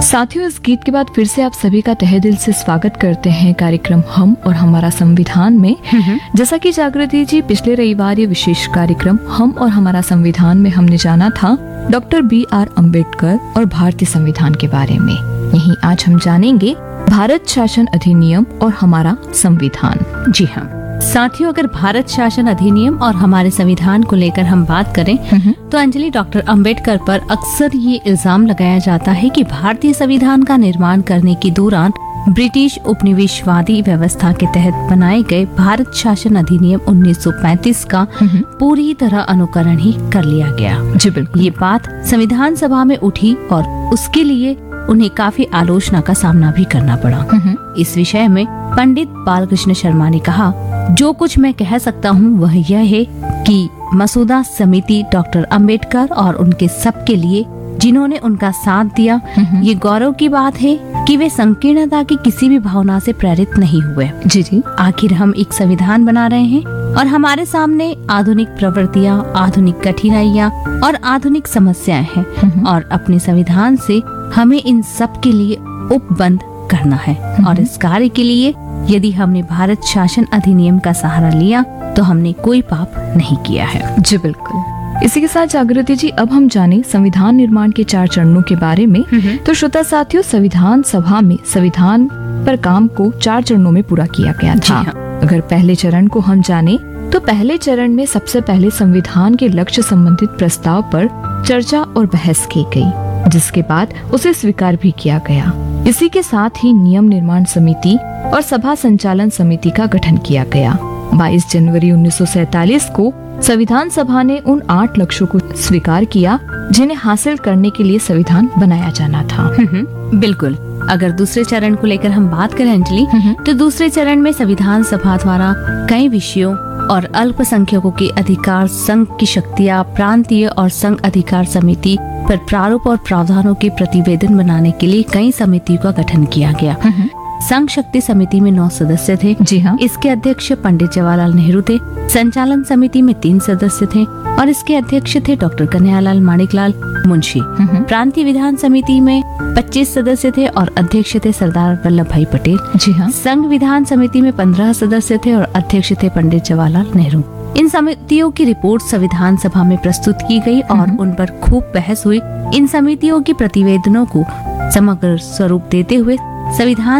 साथियों, इस गीत के बाद फिर से आप सभी का तहे दिल से स्वागत करते हैं कार्यक्रम हम और हमारा संविधान में। जैसा कि जागृति जी, पिछले रविवार ये विशेष कार्यक्रम हम और हमारा संविधान में हमने जाना था डॉक्टर B.R. अम्बेडकर और भारतीय संविधान के बारे में। यही आज हम जानेंगे भारत शासन अधिनियम और हमारा संविधान। जी हाँ साथियों, अगर भारत शासन अधिनियम और हमारे संविधान को लेकर हम बात करें तो अंजलि, डॉक्टर अंबेडकर पर अक्सर ये इल्जाम लगाया जाता है कि भारतीय संविधान का निर्माण करने के दौरान ब्रिटिश उपनिवेशवादी व्यवस्था के तहत बनाए गए भारत शासन अधिनियम 1935 का पूरी तरह अनुकरण ही कर लिया गया। जी बिल्कुल, ये बात संविधान सभा में उठी और उसके लिए उन्हें काफी आलोचना का सामना भी करना पड़ा। इस विषय में पंडित बालकृष्ण शर्मा ने कहा, जो कुछ मैं कह सकता हूँ वह यह है कि मसूदा समिति डॉक्टर अंबेडकर और उनके सबके लिए जिन्होंने उनका साथ दिया, ये गौरव की बात है कि वे संकीर्णता की किसी भी भावना से प्रेरित नहीं हुए। जी आखिर हम एक संविधान बना रहे हैं और हमारे सामने आधुनिक प्रवृत्तियाँ, आधुनिक कठिनाइयाँ और आधुनिक समस्याएं हैं और अपने संविधान से हमें इन सब के लिए उपबंध करना है। और इस कार्य के लिए यदि हमने भारत शासन अधिनियम का सहारा लिया तो हमने कोई पाप नहीं किया है। जी बिल्कुल। इसी के साथ जागृति जी, अब हम जाने संविधान निर्माण के 4 चरणों के बारे में। तो श्रोता साथियों, संविधान सभा में संविधान पर काम को 4 चरणों में पूरा किया गया था। अगर पहले चरण को हम जाने तो पहले चरण में सबसे पहले संविधान के लक्ष्य संबंधित प्रस्ताव पर चर्चा और बहस की गई, जिसके बाद उसे स्वीकार भी किया गया। इसी के साथ ही नियम निर्माण समिति और सभा संचालन समिति का गठन किया गया। 22 जनवरी 1947 को संविधान सभा ने उन 8 लक्ष्यों को स्वीकार किया जिन्हें हासिल करने के लिए संविधान बनाया जाना था। बिल्कुल। अगर दूसरे चरण को लेकर हम बात करें अंजलि, तो दूसरे चरण में संविधान सभा द्वारा कई विषयों और अल्पसंख्यकों के अधिकार, संघ की शक्तियाँ, प्रांतीय और संघ अधिकार समिति पर प्रारूप और प्रावधानों के प्रतिवेदन बनाने के लिए कई समितियों का गठन किया गया। संघ शक्ति समिति में 9 सदस्य थे। जी हाँ। इसके अध्यक्ष पंडित जवाहरलाल नेहरू थे। संचालन समिति में 3 सदस्य थे और इसके अध्यक्ष थे डॉक्टर कन्हैयालाल माणिकलाल मुंशी। प्रांतीय विधान समिति में 25 सदस्य थे और अध्यक्ष थे सरदार वल्लभ भाई पटेल। जी हाँ। संघ विधान समिति में 15 सदस्य थे और अध्यक्ष थे पंडित जवाहरलाल नेहरू। इन समितियों की रिपोर्ट संविधान सभा में प्रस्तुत की गई और उन पर खूब बहस हुई। इन समितियों के प्रतिवेदनों को समग्र स्वरूप देते हुए संविधान